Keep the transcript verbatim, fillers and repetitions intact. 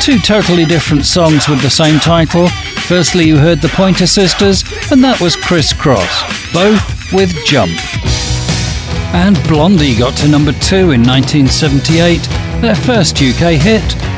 Two totally different songs with the same title. Firstly, you heard the Pointer Sisters, and that was Criss Cross, both with Jump. And Blondie got to number two in nineteen seventy-eight, their first U K hit,